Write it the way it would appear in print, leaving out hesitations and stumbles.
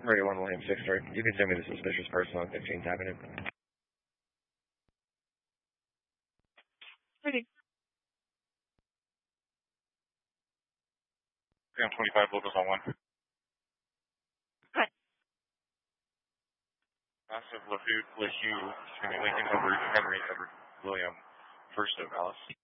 Radio 1 William 6 story. You can send me the suspicious person on 15th Avenue. Ready. I'm 25 locals on 1. Hi. Massive LeHue, Lincoln over Henry over William, first of Alice.